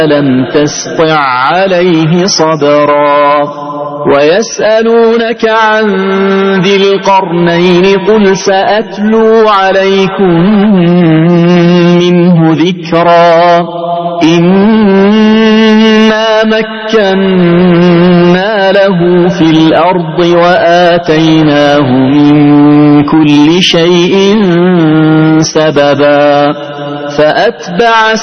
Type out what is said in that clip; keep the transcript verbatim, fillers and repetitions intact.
لم تسطع عليه صبرا ويسألونك عن ذي القرنين قل سأتلو عليكم منه ذكرا إنا مكنا له في الأرض وآتيناه من كل شيء سببا فأتبع